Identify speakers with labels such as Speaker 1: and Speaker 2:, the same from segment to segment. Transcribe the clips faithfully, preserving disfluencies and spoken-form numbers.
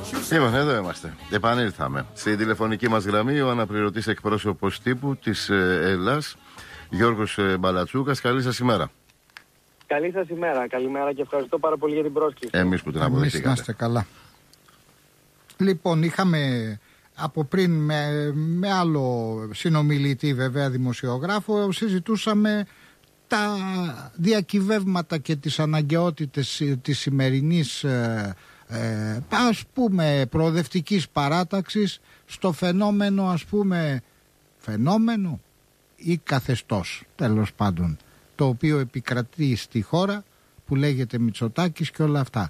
Speaker 1: Λοιπόν, εδώ είμαστε. Επανήλθαμε. Στη τηλεφωνική μας γραμμή ο αναπληρωτής εκπρόσωπος τύπου της Ελλάς, Γιώργος Μπαλατσούκας. Καλή σας ημέρα.
Speaker 2: Καλή σας ημέρα. Καλημέρα και ευχαριστώ πάρα πολύ για την πρόσκληση.
Speaker 1: Εμείς που την αποδεχτήκαμε.
Speaker 3: Εμείς να είστε καλά. Λοιπόν, είχαμε από πριν με, με άλλο συνομιλητή, βέβαια δημοσιογράφο, συζητούσαμε τα διακυβεύματα και τις αναγκαιότητες της σημερινής ε, ε, ας πούμε προοδευτικής παράταξης στο φαινόμενο, ας πούμε φαινόμενο ή καθεστώς, τέλος πάντων, το οποίο επικρατεί στη χώρα, που λέγεται Μητσοτάκης και όλα αυτά.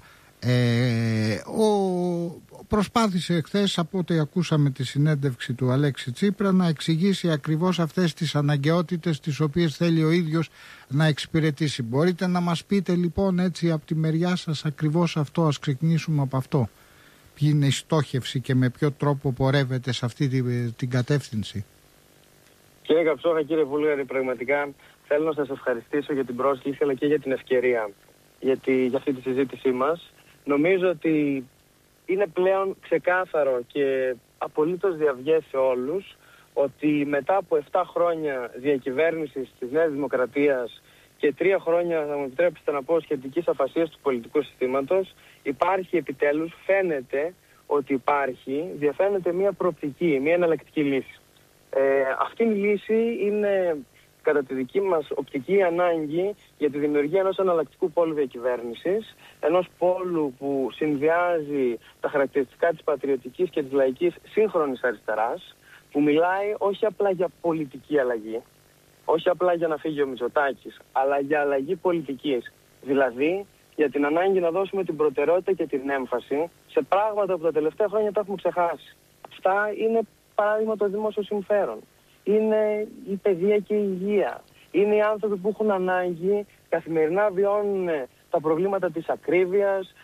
Speaker 3: Ε, ο, προσπάθησε εχθές, από ό,τι ακούσαμε τη συνέντευξη του Αλέξη Τσίπρα, να εξηγήσει ακριβώς αυτές τις αναγκαιότητες τις οποίες θέλει ο ίδιος να εξυπηρετήσει. Μπορείτε να μας πείτε λοιπόν έτσι από τη μεριά σας ακριβώς αυτό? Ας ξεκινήσουμε από αυτό. Ποια είναι η στόχευση και με ποιο τρόπο πορεύεται σε αυτή την, την κατεύθυνση?
Speaker 2: Κύριε Καψόχα, κύριε Βούλγαρη, πραγματικά θέλω να σας ευχαριστήσω για την πρόσκληση αλλά και για την ευκαιρία για, τη, για αυτή τη συζήτησή μας. Νομίζω ότι είναι πλέον ξεκάθαρο και απολύτως διαυγές σε όλους ότι μετά από επτά χρόνια διακυβέρνησης της Νέας Δημοκρατίας και τρία χρόνια, θα μου επιτρέψετε να πω, σχετικής αφασίας του πολιτικού συστήματος, υπάρχει επιτέλους, φαίνεται ότι υπάρχει, διαφαίνεται μια προοπτική, μια εναλλακτική λύση. Ε, αυτή η λύση είναι, κατά τη δική μας οπτική, ανάγκη για τη δημιουργία ενός εναλλακτικού πόλου διακυβέρνησης, ενός πόλου που συνδυάζει τα χαρακτηριστικά της πατριωτικής και της λαϊκής σύγχρονης αριστεράς, που μιλάει όχι απλά για πολιτική αλλαγή, όχι απλά για να φύγει ο Μητσοτάκης, αλλά για αλλαγή πολιτικής. Δηλαδή, για την ανάγκη να δώσουμε την προτεραιότητα και την έμφαση σε πράγματα που τα τελευταία χρόνια τα έχουμε ξεχάσει. Αυτά είναι, παράδειγμα, το δημόσιο συμφέρον. Είναι η παιδεία και η υγεία. Είναι οι άνθρωποι που έχουν ανάγκη, καθημερινά βιώνουν τα προβλήματα της ακρίβειας,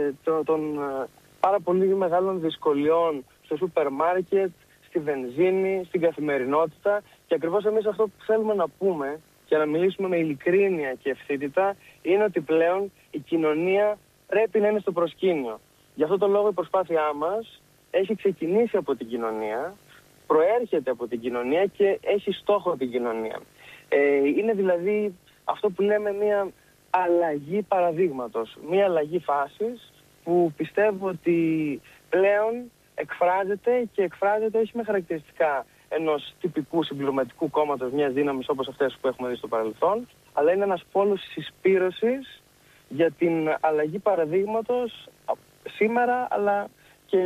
Speaker 2: των πάρα πολύ μεγάλων δυσκολιών στο σούπερ μάρκετ, στη βενζίνη, στην καθημερινότητα. Και ακριβώς εμείς αυτό που θέλουμε να πούμε και να μιλήσουμε με ειλικρίνεια και ευθύτητα είναι ότι πλέον η κοινωνία πρέπει να είναι στο προσκήνιο. Γι' αυτό το λόγο η προσπάθειά μας έχει ξεκινήσει από την κοινωνία, προέρχεται από την κοινωνία και έχει στόχο την κοινωνία. Ε, είναι δηλαδή αυτό που λέμε μια αλλαγή παραδείγματος, μια αλλαγή φάσης που πιστεύω ότι πλέον εκφράζεται και εκφράζεται όχι με χαρακτηριστικά ενός τυπικού συμπληρωματικού κόμματος, μιας δύναμης όπως αυτές που έχουμε δει στο παρελθόν, αλλά είναι ένας πόλος συσπήρωσης για την αλλαγή παραδείγματος σήμερα, αλλά και,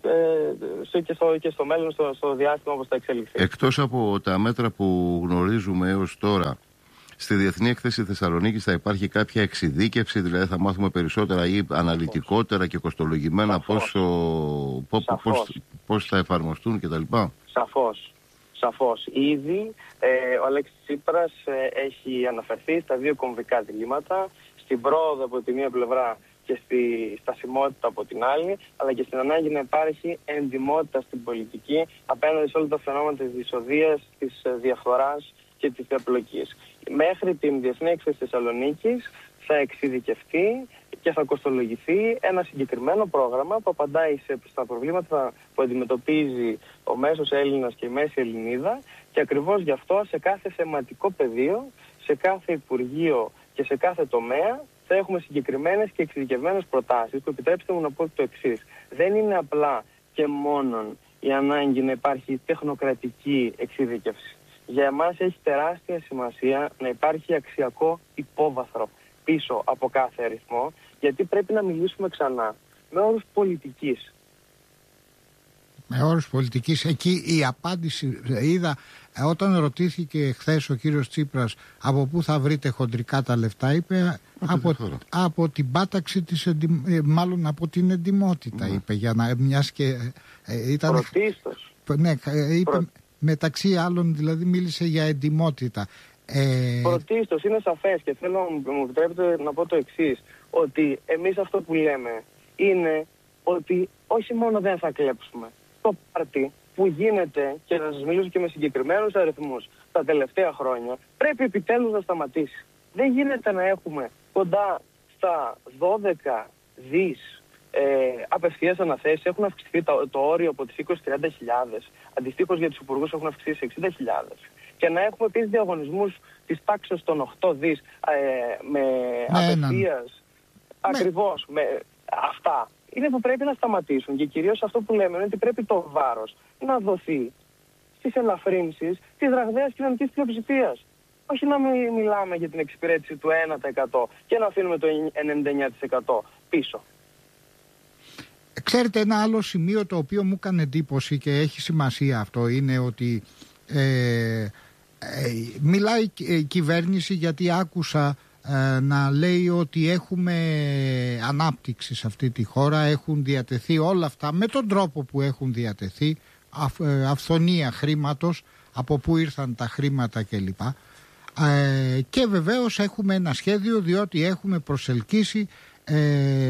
Speaker 2: ε, και, στο, και στο μέλλον, στο, στο διάστημα όπως θα εξελιχθεί.
Speaker 1: Εκτός από τα μέτρα που γνωρίζουμε έως τώρα, στη Διεθνή Έκθεση Θεσσαλονίκης θα υπάρχει κάποια εξειδίκευση, δηλαδή θα μάθουμε περισσότερα ή αναλυτικότερα και κοστολογημένα πώς, πώς, πώς θα εφαρμοστούν κτλ.
Speaker 2: Σαφώς. Σαφώς. Ήδη ε, ο Αλέξης Τσίπρας ε, έχει αναφερθεί στα δύο κομβικά διλήμματα, στην πρόοδο από τη μία πλευρά και στη στασιμότητα από την άλλη, αλλά και στην ανάγκη να υπάρχει εντιμότητα στην πολιτική απέναντι σε όλα τα φαινόμενα της δυσοδείας, της διαφθοράς και της διαπλοκής. Μέχρι την Διεθνή Έκθεση Θεσσαλονίκης θα εξειδικευτεί και θα κοστολογηθεί ένα συγκεκριμένο πρόγραμμα που απαντάει σε, στα προβλήματα που αντιμετωπίζει ο μέσος Έλληνας και η μέση Ελληνίδα, και ακριβώς γι' αυτό σε κάθε θεματικό πεδίο, σε κάθε Υπουργείο και σε κάθε τομέα θα έχουμε συγκεκριμένες και εξειδικευμένες προτάσεις που, επιτρέψτε μου να πω το εξής, δεν είναι απλά και μόνον η ανάγκη να υπάρχει τεχνοκρατική εξειδικεύση. Για εμάς έχει τεράστια σημασία να υπάρχει αξιακό υπόβαθρο πίσω από κάθε αριθμό, γιατί πρέπει να μιλήσουμε ξανά με όρους πολιτικής.
Speaker 3: Με όρους πολιτικής. Εκεί η απάντηση, είδα, όταν ρωτήθηκε χθες ο κύριος Τσίπρας από πού θα βρείτε χοντρικά τα λεφτά, είπε από, από την πάταξη της, μάλλον από την εντιμότητα, mm. είπε, για να μιας και ε, ήταν...
Speaker 2: Πρωτίστως.
Speaker 3: Ναι, είπε, Προ... μεταξύ άλλων δηλαδή μίλησε για εντιμότητα. Ε...
Speaker 2: Πρωτίστως, είναι σαφές και θέλω να μου επιτρέπετε να πω το εξής, ότι εμείς αυτό που λέμε είναι ότι όχι μόνο δεν θα κλέψουμε το πάρτι που γίνεται, και να σας μιλήσω και με συγκεκριμένους αριθμούς, τα τελευταία χρόνια, πρέπει επιτέλους να σταματήσει. Δεν γίνεται να έχουμε κοντά στα δώδεκα δις ε, απευθείας αναθέσεις, έχουν αυξηθεί το, το όριο από τις είκοσι τριάντα χιλιάδες, αντιστοίχως για τους υπουργούς έχουν αυξηθεί σε εξήντα χιλιάδες. Και να έχουμε επίσης διαγωνισμούς της τάξης των οκτώ δις ε, με ναι, απευθείας, ακριβώς, με αυτά. Είναι που πρέπει να σταματήσουν και κυρίως αυτό που λέμε είναι ότι πρέπει το βάρος να δοθεί στις ελαφρύνσεις της ραγδαίας κοινωνικής πλειοψηφίας. Όχι να μην μιλάμε για την εξυπηρέτηση του ένα τοις εκατό και να αφήνουμε το ενενήντα εννέα τοις εκατό πίσω.
Speaker 3: Ξέρετε, ένα άλλο σημείο το οποίο μου έκανε εντύπωση και έχει σημασία αυτό είναι ότι ε, ε, μιλάει η κυβέρνηση, γιατί άκουσα ε, να λέει ότι έχουμε ανάπτυξη σε αυτή τη χώρα, έχουν διατεθεί όλα αυτά με τον τρόπο που έχουν διατεθεί, αυ, ε, αυθονία χρήματος, από πού ήρθαν τα χρήματα κλπ. Ε, και βεβαίως έχουμε ένα σχέδιο, διότι έχουμε προσελκύσει ε,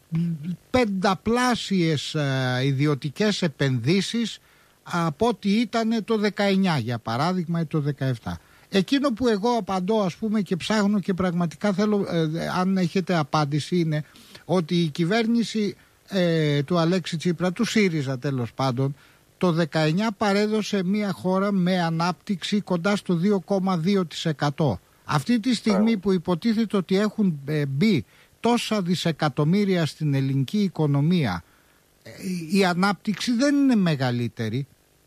Speaker 3: πενταπλάσιες ε, ιδιωτικές επενδύσεις από ό,τι ήταν το δεκαεννιά για παράδειγμα ή το δεκαεπτά. Εκείνο που εγώ απαντώ, ας πούμε, και ψάχνω και πραγματικά θέλω ε, αν έχετε απάντηση, είναι ότι η κυβέρνηση ε, του Αλέξη Τσίπρα, του ΣΥΡΙΖΑ τέλος πάντων, το δεκαεννιά παρέδωσε μια χώρα με ανάπτυξη κοντά στο δύο κόμμα δύο τοις εκατό. Αυτή τη στιγμή που υποτίθεται ότι έχουν μπει τόσα δισεκατομμύρια στην ελληνική οικονομία, η ανάπτυξη δεν είναι μεγαλύτερη.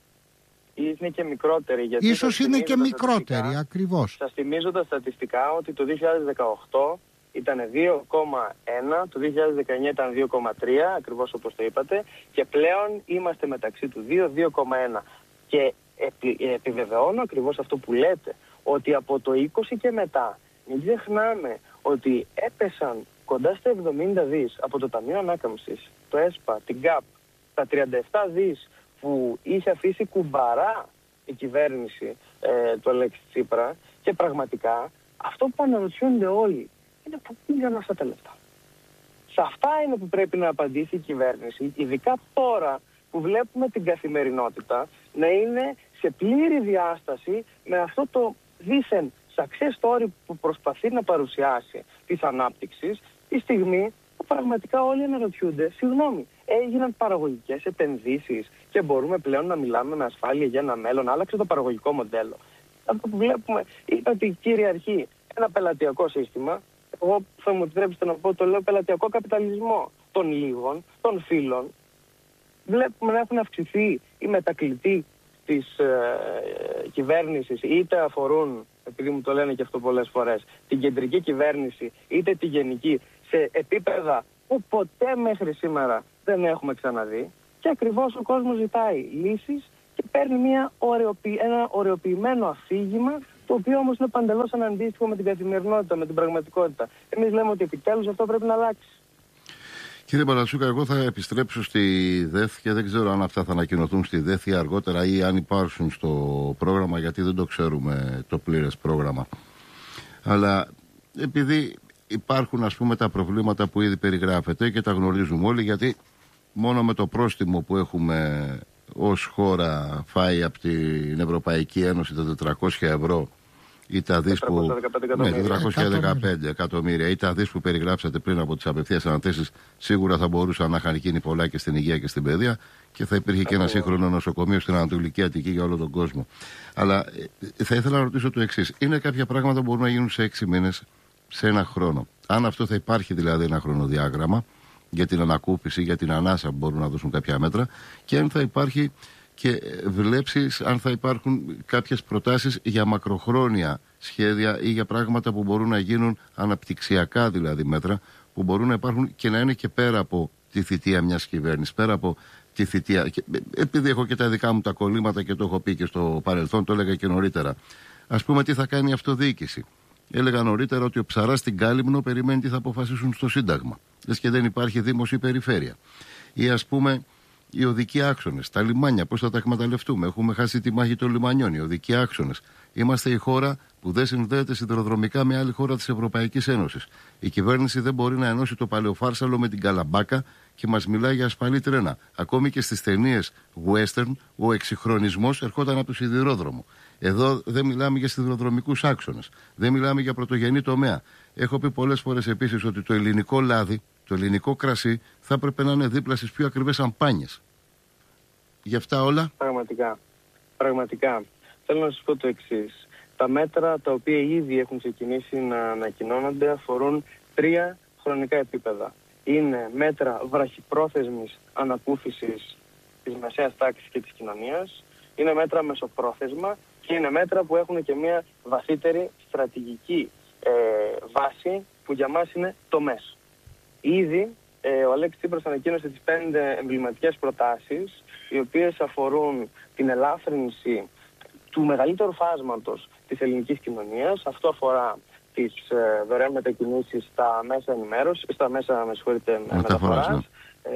Speaker 2: Είναι και μικρότερη. Γιατί
Speaker 3: ίσως είναι και μικρότερη, ακριβώς.
Speaker 2: Σας θυμίζω τα στατιστικά ότι το δύο χιλιάδες δεκαοκτώ ήταν δύο κόμμα ένα, το δύο χιλιάδες δεκαεννιά ήταν δύο κόμμα τρία, ακριβώς όπως το είπατε, και πλέον είμαστε μεταξύ του δύο και δύο κόμμα ένα. Και επι, επιβεβαιώνω ακριβώς αυτό που λέτε, ότι από το είκοσι και μετά, μην ξεχνάμε ότι έπεσαν κοντά στα εβδομήντα δις από το Ταμείο Ανάκαμψης, το ΕΣΠΑ, την ΚΑΠ, τα τριάντα επτά δις που είχε αφήσει κουμπαρά η κυβέρνηση ε, του Αλέξη Τσίπρα, και πραγματικά αυτό που αναρωτιούνται όλοι είναι πού πήγαν αυτά τα λεφτά. Σε αυτά είναι που πρέπει να απαντήσει η κυβέρνηση, ειδικά τώρα που βλέπουμε την καθημερινότητα να είναι σε πλήρη διάσταση με αυτό το δίθεν success story που προσπαθεί να παρουσιάσει της ανάπτυξης, τη στιγμή που πραγματικά όλοι αναρωτιούνται, συγγνώμη, έγιναν παραγωγικές επενδύσεις και μπορούμε πλέον να μιλάμε με ασφάλεια για ένα μέλλον, άλλαξε το παραγωγικό μοντέλο. Αυτό που βλέπουμε είναι ότι κυριαρχεί ένα πελατειακό σύστημα. Εγώ θα μου επιτρέψετε να πω, το λέω πελατειακό καπιταλισμό των λίγων, των φίλων. Βλέπουμε να έχουν αυξηθεί οι μετακλητοί της ε, κυβέρνησης, είτε αφορούν, επειδή μου το λένε και αυτό πολλές φορές, την κεντρική κυβέρνηση, είτε τη γενική, σε επίπεδα που ποτέ μέχρι σήμερα δεν έχουμε ξαναδεί. Και ακριβώς ο κόσμος ζητάει λύσεις και παίρνει μια ωρεοποιη... ένα ωρεοποιημένο αφήγημα, το οποίο όμως είναι παντελώς αναντίστοιχο με την καθημερινότητα, με την πραγματικότητα. Εμείς λέμε ότι επιτέλους αυτό πρέπει να αλλάξει.
Speaker 1: Κύριε Παρασούκα, εγώ θα επιστρέψω στη ΔΕΘ και δεν ξέρω αν αυτά θα ανακοινωθούν στη ΔΕΘ ή αργότερα ή αν υπάρξουν στο πρόγραμμα, γιατί δεν το ξέρουμε το πλήρες πρόγραμμα. Αλλά επειδή υπάρχουν, ας πούμε, τα προβλήματα που ήδη περιγράφεται και τα γνωρίζουμε όλοι, γιατί μόνο με το πρόστιμο που έχουμε ως χώρα φάει από την Ευρωπαϊκή Ένωση τα τετρακόσια ευρώ ή τα δις που... Ναι, τετρακόσια δεκαπέντε εκατομμύρια ή τα δις που περιγράψατε πριν από τις απευθείας αναθέσεις, σίγουρα θα μπορούσαν να είχαν γίνει πολλά και στην υγεία και στην παιδεία και θα υπήρχε και ένα σύγχρονο νοσοκομείο στην Ανατολική Αττική για όλο τον κόσμο. Αλλά θα ήθελα να ρωτήσω το εξής. Είναι κάποια πράγματα που μπορούν να γίνουν σε έξι μήνες, σε ένα χρόνο? Αν αυτό θα υπάρχει δηλαδή ένα χρονοδιάγραμμα για την ανακούφιση, για την ανάσα που μπορούν να δώσουν κάποια μέτρα, και αν θα υπάρχει και βλέψεις, αν θα υπάρχουν κάποιες προτάσεις για μακροχρόνια σχέδια ή για πράγματα που μπορούν να γίνουν αναπτυξιακά, δηλαδή μέτρα που μπορούν να υπάρχουν και να είναι και πέρα από τη θητεία μιας κυβέρνησης, πέρα από τη θητεία. Και, επειδή έχω και τα δικά μου τα κολλήματα και το έχω πει και στο παρελθόν, το έλεγα και νωρίτερα. Ας πούμε, τι θα κάνει η αυτοδιοίκηση. Έλεγα νωρίτερα ότι ο ψαράς στην Κάλυμνο περιμένει τι θα αποφασίσουν στο Σύνταγμα. Λες και δεν υπάρχει δήμος ή περιφέρεια. Ή ας πούμε οι οδικοί άξονες, τα λιμάνια, πώς θα τα εκμεταλλευτούμε. Έχουμε χάσει τη μάχη των λιμανιών, οι οδικοί άξονες. Είμαστε η χώρα που δεν συνδέεται σιδηροδρομικά με άλλη χώρα της Ευρωπαϊκής Ένωσης. Η κυβέρνηση δεν μπορεί να ενώσει το Παλαιοφάρσαλο με την Καλαμπάκα και μας μιλάει για ασφαλή τρένα. Ακόμη και στις ταινίες western, ο εξυγχρονισμός ερχόταν από το σιδηρόδρομο. Εδώ δεν μιλάμε για σιδηροδρομικούς άξονες. Δεν μιλάμε για πρωτογενή τομέα. Έχω πει πολλές φορές επίσης ότι το ελληνικό λάδι Το ελληνικό κρασί θα έπρεπε να είναι δίπλα στις πιο ακριβές σαμπάνιες. Γι' αυτά όλα.
Speaker 2: Πραγματικά. Πραγματικά. Θέλω να σας πω το εξής. Τα μέτρα τα οποία ήδη έχουν ξεκινήσει να ανακοινώνονται αφορούν τρία χρονικά επίπεδα. Είναι μέτρα βραχυπρόθεσμης ανακούφισης της μεσαίας τάξης και της κοινωνίας, είναι μέτρα μεσοπρόθεσμα και είναι μέτρα που έχουν και μια βαθύτερη στρατηγική ε, βάση που για μας είναι τομές. Ήδη ε, ο Αλέξης Τσίπρας ανακοίνωσε τις πέντε εμβληματικές προτάσεις, οι οποίες αφορούν την ελάφρυνση του μεγαλύτερου φάσματος της ελληνικής κοινωνίας. Αυτό αφορά τις ε, δωρεάν μετακινήσεις στα μέσα ενημέρωσης, στα μέσα με συγχωρείτε, μεταφοράς. Ναι.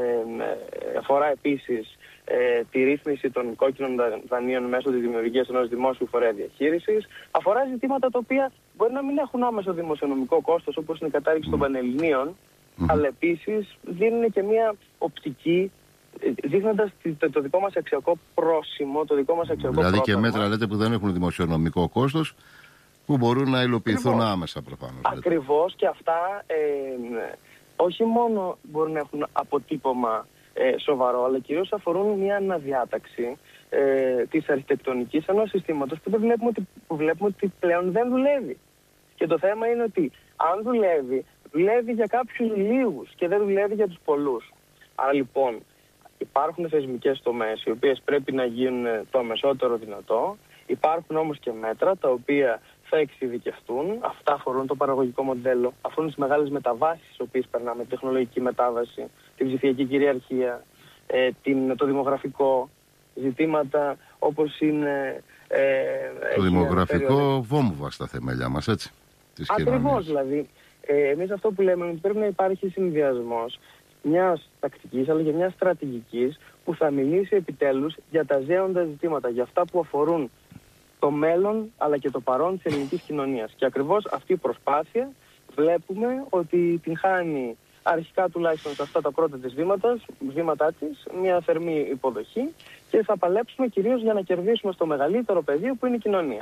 Speaker 2: Ε, αφορά επίσης ε, τη ρύθμιση των κόκκινων δανείων μέσω της δημιουργίας ενός δημόσιου φορέα διαχείρισης. Αφορά ζητήματα τα οποία μπορεί να μην έχουν άμεσο δημοσιονομικό κόστος, όπως είναι η κατάρριξη mm. των Πανελληνίων, mm. αλλά επίσης δίνουν και μια οπτική, δείχνοντας το, το δικό μας αξιακό πρόσημο, το δικό μας αξιακό
Speaker 1: δηλαδή
Speaker 2: πρόταγμα.
Speaker 1: Και μέτρα λέτε που δεν έχουν δημοσιονομικό κόστος, που μπορούν να υλοποιηθούν Ακριβώς. άμεσα προφανώς.
Speaker 2: Ακριβώς, και αυτά ε, όχι μόνο μπορούν να έχουν αποτύπωμα ε, σοβαρό, αλλά κυρίως αφορούν μια αναδιάταξη ε, της αρχιτεκτονικής ενός συστήματος που, δεν βλέπουμε ότι, που βλέπουμε ότι πλέον δεν δουλεύει. Και το θέμα είναι ότι αν δουλεύει, δουλεύει για κάποιους λίγους και δεν δουλεύει για τους πολλούς. Άρα λοιπόν υπάρχουν θεσμικές τομές οι οποίες πρέπει να γίνουν το αμεσότερο δυνατό. Υπάρχουν όμως και μέτρα τα οποία θα εξειδικευτούν. Αυτά αφορούν το παραγωγικό μοντέλο, αφορούν τις μεγάλες μεταβάσεις τις οποίες περνάμε, τη τεχνολογική μετάβαση, την ψηφιακή κυριαρχία, ε, την, το δημογραφικό, ζητήματα όπως είναι... Ε,
Speaker 1: το δημογραφικό βόμβα στα θεμέλια μας, έτσι.
Speaker 2: Ακριβώς, δηλαδή. Ε, εμείς αυτό που λέμε είναι ότι πρέπει να υπάρχει συνδυασμός μιας τακτικής αλλά και μιας στρατηγικής που θα μιλήσει επιτέλους για τα ζέοντα ζητήματα, για αυτά που αφορούν το μέλλον αλλά και το παρόν της ελληνικής κοινωνίας. Και ακριβώς αυτή η προσπάθεια βλέπουμε ότι την χάνει αρχικά τουλάχιστον σε αυτά τα πρώτα της βήματα, βήματά της μια θερμή υποδοχή και θα παλέψουμε κυρίως για να κερδίσουμε στο μεγαλύτερο πεδίο που είναι η κοινωνία.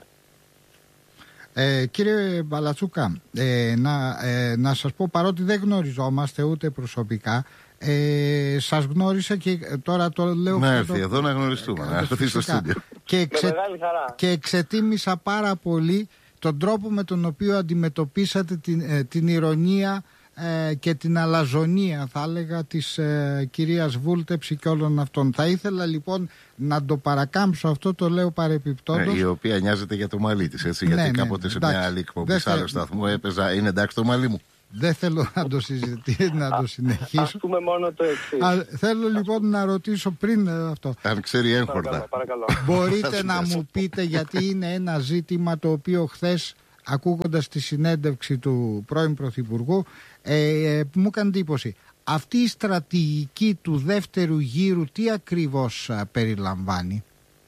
Speaker 3: Ε, κύριε Μπαλατσούκα, ε, να, ε, να σας πω, παρότι δεν γνωριζόμαστε ούτε προσωπικά, ε, σας γνώρισα και τώρα το λέω...
Speaker 1: Να έρθει το... εδώ να γνωριστούμε, ε, να έρθει στο στούντιο.
Speaker 3: Και, εξε... και εξετίμησα πάρα πολύ τον τρόπο με τον οποίο αντιμετωπίσατε την, ε, την ηρωνία ε, και την αλαζονία, θα έλεγα, της ε, κυρίας Βούλτεψη και όλων αυτών. Θα ήθελα λοιπόν να το παρακάμψω αυτό, το λέω παρεπιπτόντως.
Speaker 1: Ε, η οποία νοιάζεται για το μαλλί της, έτσι, ναι, γιατί ναι, κάποτε σε εντάξει, μια άλλη εκπομπή σε άλλο σταθμό έπαιζα, είναι εντάξει το μαλλί μου.
Speaker 3: Δεν θέλω να το συζητήσω, να το συνεχίσω.
Speaker 2: Ας πούμε μόνο το εξής.
Speaker 3: Θέλω λοιπόν να ρωτήσω πριν αυτό.
Speaker 1: Αν ξέρει έγχορτα.
Speaker 3: Μπορείτε να μου πείτε, γιατί είναι ένα ζήτημα το οποίο χθες, ακούγοντας τη συνέντευξη του πρώην Πρωθυπουργού, ε, ε, μου έκανε εντύπωση. Αυτή η στρατηγική του δεύτερου γύρου τι ακριβώς α, περιλαμβάνει?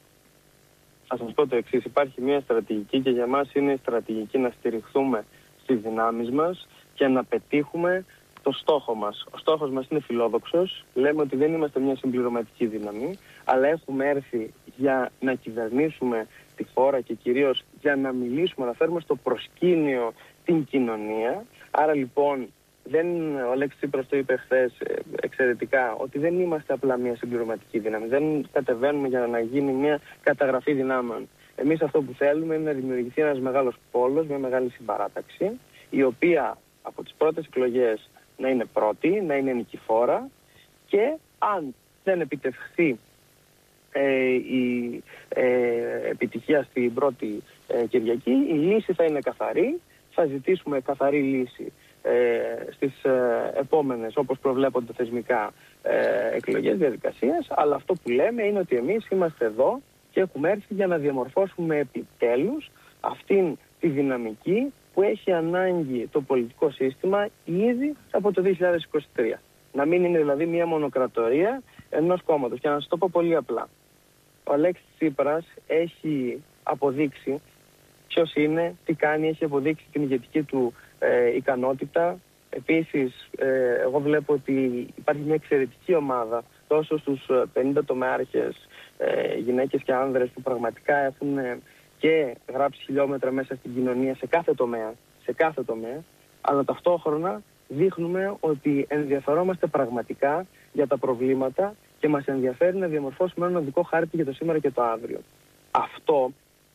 Speaker 2: Θα σας πω το εξής. Υπάρχει μια στρατηγική και για μας είναι η στρατηγική να στηριχθούμε στις δυνάμεις μας και να πετύχουμε το στόχο μας. Ο στόχος μας είναι φιλόδοξος. Λέμε ότι δεν είμαστε μια συμπληρωματική δύναμη, αλλά έχουμε έρθει για να κυβερνήσουμε τη χώρα και κυρίως για να μιλήσουμε, να φέρουμε στο προσκήνιο την κοινωνία. Άρα λοιπόν, δεν, ο Αλέξης Τσίπρας το είπε χθες εξαιρετικά, ότι δεν είμαστε απλά μια συμπληρωματική δύναμη. Δεν κατεβαίνουμε για να γίνει μια καταγραφή δυνάμεων. Εμείς αυτό που θέλουμε είναι να δημιουργηθεί ένας μεγάλος πόλος, μια μεγάλη συμπαράταξη, η οποία από τις πρώτες εκλογές να είναι πρώτη, να είναι νικηφόρα, και αν δεν επιτευχθεί ε, η ε, επιτυχία στην πρώτη ε, Κυριακή, η λύση θα είναι καθαρή. Θα ζητήσουμε καθαρή λύση ε, στις ε, επόμενες, όπως προβλέπονται θεσμικά, ε, εκλογές διαδικασίες, αλλά αυτό που λέμε είναι ότι εμείς είμαστε εδώ και έχουμε έρθει για να διαμορφώσουμε επιτέλους αυτήν τη δυναμική που έχει ανάγκη το πολιτικό σύστημα ήδη από το δύο χιλιάδες είκοσι τρία. Να μην είναι δηλαδή μια μονοκρατορία ενός κόμματος. Και να σας το πω πολύ απλά. Ο Αλέξης Τσίπρας έχει αποδείξει ποιος είναι, τι κάνει, έχει αποδείξει την ηγετική του ε, ικανότητα. Επίσης, ε, εγώ βλέπω ότι υπάρχει μια εξαιρετική ομάδα τόσο στους πενήντα τομεάρχες, ε, γυναίκες και άνδρες που πραγματικά έχουν ε, και γράψει χιλιόμετρα μέσα στην κοινωνία σε κάθε τομέα, σε κάθε τομέα, αλλά ταυτόχρονα δείχνουμε ότι ενδιαφερόμαστε πραγματικά για τα προβλήματα και μας ενδιαφέρει να διαμορφώσουμε έναν οδικό χάρτη για το σήμερα και το αύριο. Αυτό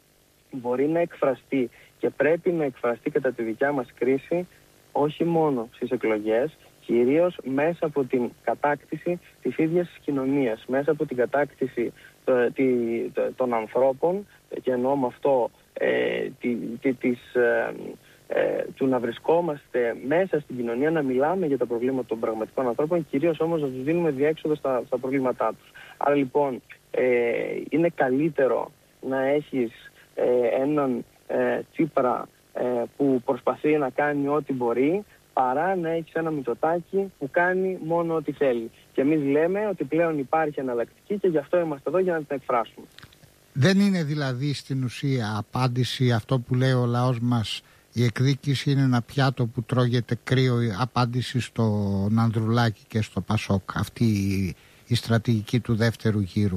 Speaker 2: μπορεί να εκφραστεί και πρέπει να εκφραστεί κατά τη δικιά μας κρίση όχι μόνο στις εκλογές, κυρίως μέσα από την κατάκτηση της ίδιας της κοινωνίας, μέσα από την κατάκτηση το, τη, το, των ανθρώπων, και εννοώ με αυτό ε, τη, τη, της, ε, ε, του να βρισκόμαστε μέσα στην κοινωνία, να μιλάμε για τα προβλήματα των πραγματικών ανθρώπων, κυρίως όμως να τους δίνουμε διέξοδο στα, στα προβλήματά τους. Άρα λοιπόν ε, είναι καλύτερο να έχεις ε, έναν ε, Τσίπρα ε, που προσπαθεί να κάνει ό,τι μπορεί, παρά να έχεις ένα Μητσοτάκη που κάνει μόνο ό,τι θέλει. Και εμείς λέμε ότι πλέον υπάρχει εναλλακτική και γι' αυτό είμαστε εδώ για να την εκφράσουμε. Δεν
Speaker 3: είναι δηλαδή στην ουσία απάντηση αυτό που λέει ο λαός μας, η εκδίκηση είναι ένα πιάτο που τρώγεται κρύο, η απάντηση στον Ανδρουλάκη και στο Πασόκ, αυτή η, η στρατηγική του δεύτερου γύρου?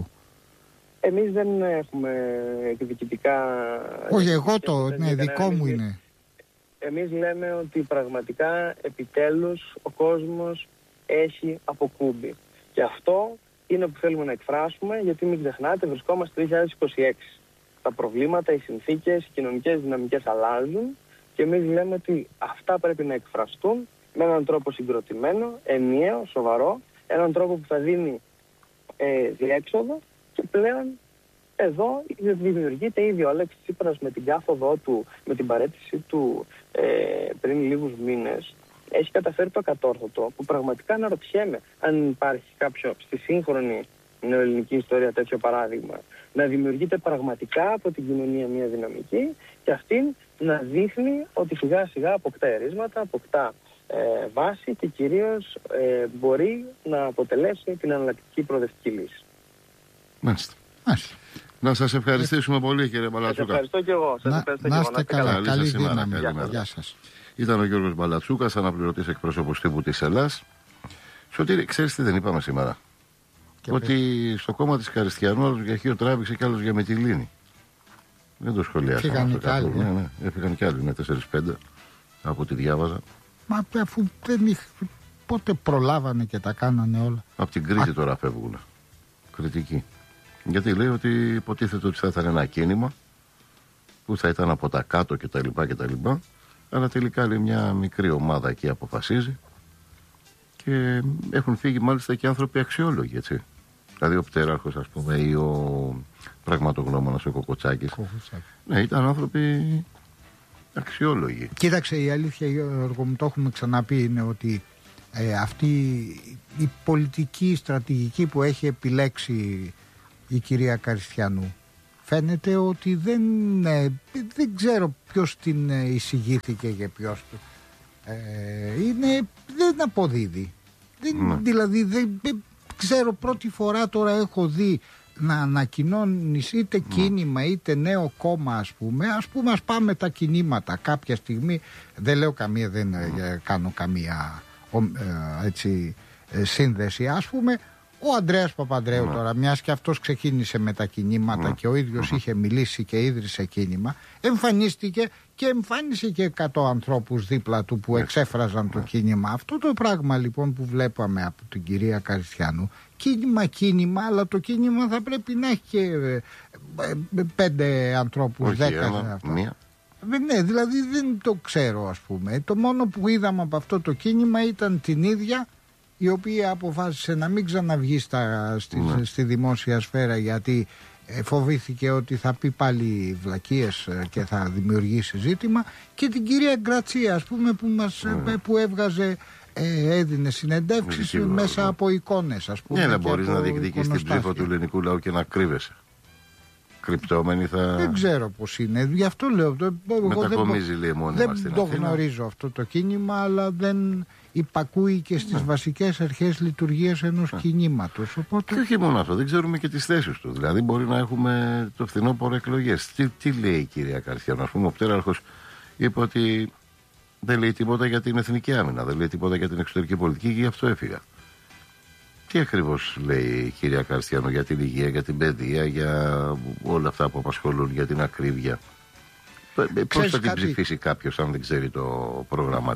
Speaker 2: Εμείς δεν έχουμε εκδικητικά...
Speaker 3: Όχι, εγώ το, ναι, δικό μου είναι.
Speaker 2: Εμείς λέμε ότι πραγματικά επιτέλους ο κόσμος έχει αποκούμπη. Και αυτό είναι που θέλουμε να εκφράσουμε, γιατί μην ξεχνάτε, βρισκόμαστε το δύο χιλιάδες είκοσι έξι. Τα προβλήματα, οι συνθήκες, οι κοινωνικές δυναμικές αλλάζουν και εμείς λέμε ότι αυτά πρέπει να εκφραστούν με έναν τρόπο συγκροτημένο, ενιαίο, σοβαρό, έναν τρόπο που θα δίνει ε, διέξοδο, και πλέον εδώ δημιουργείται ήδη ο Αλέξης Τσίπρας με την κάθοδό του, με την παρέτηση του ε, πριν λίγους μήνες. Έχει καταφέρει το ακατόρθωτο, που πραγματικά αναρωτιέμαι αν υπάρχει κάποιο στη σύγχρονη νεοελληνική ιστορία τέτοιο παράδειγμα. Να δημιουργείται πραγματικά από την κοινωνία μια δυναμική και αυτήν να δείχνει ότι σιγά σιγά αποκτά ερίσματα, αποκτά ε, βάση και κυρίως ε, μπορεί να αποτελέσει την εναλλακτική προοδευτική λύση.
Speaker 1: Μάλιστα. Μάλιστα. Να σας ευχαριστήσουμε πολύ, κύριε Μπαλατσούκα.
Speaker 2: Σας ευχαριστώ και εγώ. Σας
Speaker 3: να,
Speaker 2: ευχαριστώ
Speaker 3: να
Speaker 2: και
Speaker 3: είστε καλά. Καλή, καλή δύναμη.
Speaker 1: Γεια,
Speaker 3: Γεια σας.
Speaker 1: Ήταν ο Γιώργος Μπαλατσούκας, αναπληρωτής εκπρόσωπος τύπου της Ελλάς. Σωτήρη, ξέρεις τι δεν είπαμε σήμερα? Και ότι πες. Στο κόμμα της Καριστιανού άλλος για Χίο τράβηξε και άλλος για Μυτιλήνη. Δεν το σχολιάσαμε.
Speaker 3: Έφυγαν και άλλοι.
Speaker 1: Ναι, ναι, έφυγαν και άλλοι, ναι, τέσσερα πέντε από ό,τι διάβαζα.
Speaker 3: Μα αφού δεν είχε, πότε προλάβανε και τα κάνανε όλα.
Speaker 1: Από την Κρήτη Α... τώρα φεύγουν. Κριτική. Γιατί λέει ότι υποτίθεται ότι θα ήταν ένα κίνημα που θα ήταν από τα κάτω κτλ. κτλ. Αλλά τελικά λέει μια μικρή ομάδα εκεί αποφασίζει και έχουν φύγει μάλιστα και άνθρωποι αξιόλογοι, έτσι. Δηλαδή ο Πτέραρχος, ας πούμε, ή ο πραγματογνώμονας ο Κοκοτσάκης. Ναι, ήταν άνθρωποι αξιόλογοι.
Speaker 3: Κοίταξε, η αλήθεια, Γιώργο μου, το έχουμε ξαναπεί, είναι ότι ε, αυτή η πολιτική στρατηγική που έχει επιλέξει η κυρία Καριστιανού, φαίνεται ότι δεν, ε, δεν ξέρω ποιος την εισηγήθηκε και ποιος ε, είναι, δεν αποδίδει. Δεν, mm. Δηλαδή δεν, δεν ξέρω, πρώτη φορά τώρα έχω δει να ανακοινώνεις είτε mm. κίνημα είτε νέο κόμμα, ας πούμε. Ας πούμε, ας πάμε τα κινήματα κάποια στιγμή. Δεν λέω καμία, δεν mm. κάνω καμία ε, έτσι, ε, σύνδεση. Ας πούμε, ο Ανδρέας Παπανδρέου mm. τώρα, μιας και αυτός ξεκίνησε με τα κινήματα mm. και ο ίδιος mm. είχε μιλήσει και ίδρυσε κίνημα, εμφανίστηκε και εμφάνισε και εκατό ανθρώπους δίπλα του που mm. εξέφραζαν mm. το κίνημα. Αυτό το πράγμα λοιπόν που βλέπαμε από την κυρία Καριστιανού, κίνημα κίνημα, αλλά το κίνημα θα πρέπει να έχει και ε, ε, πέντε ανθρώπους,
Speaker 1: όχι,
Speaker 3: δέκα.
Speaker 1: Ένα, μία.
Speaker 3: Ναι, δηλαδή δεν το ξέρω, ας πούμε. Το μόνο που είδαμε από αυτό το κίνημα ήταν την ίδια, η οποία αποφάσισε να μην ξαναβγεί στα, στη, ναι. στη δημόσια σφαίρα, γιατί φοβήθηκε ότι θα πει πάλι βλακίες και θα δημιουργήσει ζήτημα, και την κυρία Γκρατσία, ας πούμε, που, μας, ναι. που έβγαζε, ε, έδινε συνεντεύξεις ναι, μέσα ναι. από εικόνες, ας πούμε.
Speaker 1: Ναι, δεν μπορείς να διεκδικείς την ψήφο του ελληνικού λαού και να κρύβεσαι. Κρυπτόμενοι θα...
Speaker 3: Δεν ξέρω πώς είναι, γι' αυτό λέω.
Speaker 1: Μετακομίζει λέει μόνιμα
Speaker 3: στην Αθήνα. Δεν το γνωρίζω αυτό το κίνημα, αλλά δεν υπακούει και στις ναι. βασικές αρχές λειτουργίας ενός ναι. κινήματος. Οπότε...
Speaker 1: Και όχι μόνο αυτό, δεν ξέρουμε και τις θέσεις του. Δηλαδή μπορεί να έχουμε το φθινόπωρο εκλογές. Τι, τι λέει η κυρία Καριστιανού? Ας πούμε, ο Πτέραρχος είπε ότι δεν λέει τίποτα για την εθνική άμυνα, δεν λέει τίποτα για την εξωτερική πολιτική και γι' αυτό έφυγα. Τι ακριβώς λέει η κυρία Καριστιανού για την υγεία, για την παιδεία, για όλα αυτά που απασχολούν, για την ακρίβεια? Πώς θα την
Speaker 3: κάτι...
Speaker 1: ψηφίσει κάποιος αν δεν ξέρει το πρόγραμμά της?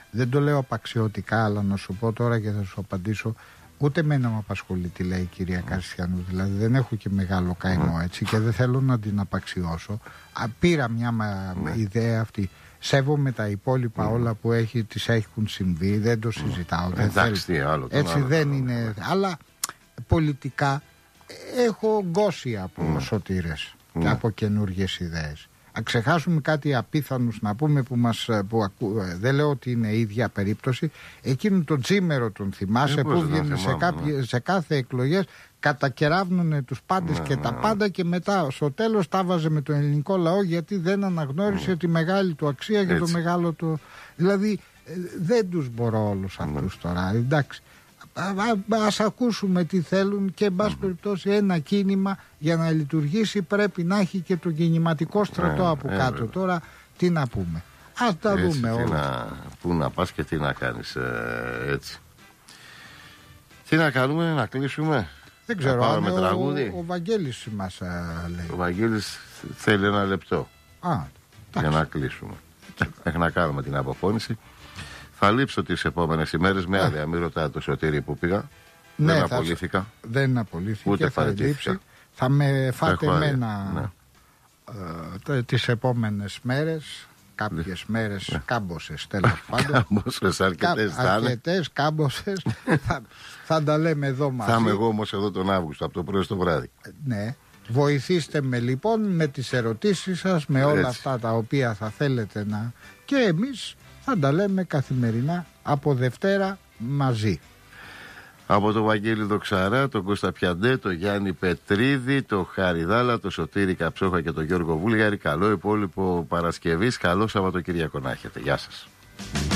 Speaker 3: Δεν το λέω απαξιωτικά, αλλά να σου πω τώρα και θα σου απαντήσω. Ούτε εμένα με απασχολεί τι λέει η κυρία Καριστιανού. Δηλαδή δεν έχω και μεγάλο καημό έτσι και δεν θέλω να την απαξιώσω. Α, πήρα μια μα, ιδέα αυτή. Σέβομαι τα υπόλοιπα όλα που έχει, τις έχουν συμβεί. Δεν το συζητάω. Δεν
Speaker 1: Εντάξει, τι άλλο.
Speaker 3: Έτσι
Speaker 1: άλλο,
Speaker 3: δεν
Speaker 1: άλλο,
Speaker 3: είναι.
Speaker 1: άλλο.
Speaker 3: Αλλά πολιτικά έχω γκώσει από mm. σωτήρες mm. και από καινούργιες ιδέες. Αν ξεχάσουμε κάτι απίθανους να πούμε που μας που ακού, δεν λέω ότι είναι η ίδια περίπτωση, εκείνον τον Τζίμερο τον θυμάσαι, ε, που βγαίνει σε, ναι. σε κάθε εκλογές, κατακεράβνουνε τους πάντες ναι, και ναι, τα ναι. πάντα και μετά στο τέλος τα βάζε με τον ελληνικό λαό γιατί δεν αναγνώρισε mm. τη μεγάλη του αξία και το μεγάλο του. Δηλαδή δεν τους μπορώ όλους αυτούς mm. τώρα, εντάξει. Ας ακούσουμε τι θέλουν και εν πάση mm. περιπτώσει ένα κίνημα για να λειτουργήσει πρέπει να έχει και το κινηματικό στρατό ε, από ε, κάτω. Ε, τώρα τι να πούμε. Ας τα έτσι, δούμε όλα.
Speaker 1: Πού να πας και τι να κάνεις ε, έτσι. Τι να κάνουμε, να κλείσουμε.
Speaker 3: Δεν ξέρω αν ο,
Speaker 1: τραγούδι.
Speaker 3: Ο, ο Βαγγέλης μας α, λέει.
Speaker 1: Ο Βαγγέλης θέλει ένα λεπτό
Speaker 3: α,
Speaker 1: για να κλείσουμε. Έχει να κάνουμε την αποφώνηση. Θα λείψω τις επόμενες ημέρες με άδεια. Μην ρωτάτε το Σωτήρι που πήγα. Ναι, δεν απολύθηκα.
Speaker 3: Θα, δεν απολύθηκε.
Speaker 1: Ούτε
Speaker 3: θα λείψει. Θα με φάτε εμένα ναι. ε, τις επόμενες μέρες. Κάποιες μέρες ναι. κάμποσες τέλος πάντων.
Speaker 1: Κάμποσες, αρκετές θα είναι.
Speaker 3: Αρκετές, κάμποσες. θα, θα τα λέμε εδώ μαζί.
Speaker 1: Θα είμαι εγώ όμως εδώ τον Αύγουστο από το πρωί στο βράδυ.
Speaker 3: Ναι. Βοηθήστε με λοιπόν με τις ερωτήσεις σας, με όλα έτσι. Αυτά τα οποία θα θέλετε να... Και εμείς θα τα λέμε καθημερινά από Δευτέρα μαζί.
Speaker 1: Από τον Βαγγέλη Δοξαρά, τον Κώστα Πιαντέ, τον Γιάννη Πετρίδη, τον Χάρη Δάλα, τον Σωτήρη Καψόχα και τον Γιώργο Βούλγαρη. Καλό υπόλοιπο Παρασκευής, καλό Σαββατοκύριακο να έχετε. Γεια σας.